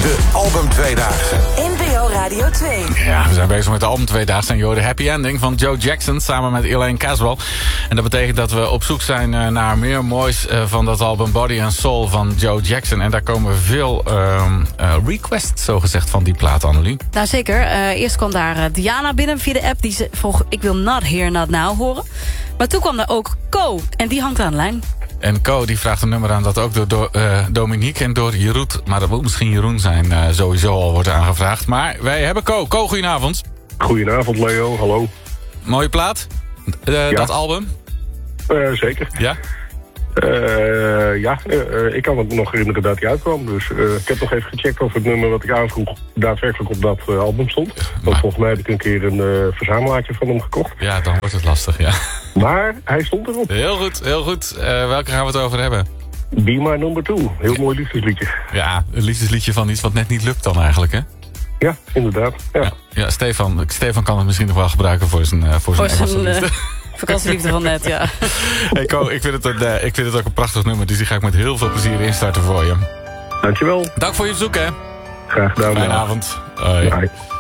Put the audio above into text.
De Album Tweedaagse. NPO Radio 2. Ja, we zijn bezig met de Album Tweedaagse en de Happy Ending van Joe Jackson samen met Elaine Caswell. En dat betekent dat we op zoek zijn naar meer moois van dat album Body and Soul van Joe Jackson. En daar komen veel requests, zogezegd, van die plaat, Annelie. Nou zeker. Eerst kwam daar Diana binnen via de app. Die ze vroeg, ik wil Not Here, Not Now horen. Maar toen kwam er ook Co. En die hangt aan de lijn. En Co die vraagt een nummer aan dat ook door Dominique en door Jeroen. Maar dat moet misschien Jeroen zijn, sowieso al wordt aangevraagd. Maar wij hebben Co. Co, goedenavond. Goedenavond, Leo. Hallo. Mooie plaat, dat album? Zeker. Ja? Ik kan het nog herinneren dat hij uitkwam. Dus ik heb nog even gecheckt of het nummer wat ik aanvroeg daadwerkelijk op dat album stond. Want volgens mij heb ik een keer een verzamelaartje van hem gekocht. Ja, dan wordt het lastig, ja. Maar hij stond erop. Heel goed, heel goed. Welke gaan we het over hebben? Be My Number 2. Heel mooi liefdesliedje. Ja, een liefdesliedje van iets wat net niet lukt dan eigenlijk, hè? Ja, inderdaad. Ja, Stefan kan het misschien nog wel gebruiken voor zijn Engelse liefde. Vakantieliefde van net, ja. Hey Co, ik vind het ook een prachtig nummer, dus die ga ik met heel veel plezier instarten voor je. Dankjewel. Dank voor je bezoek, hè. Graag gedaan. Fijne avond. Hoi. Bye.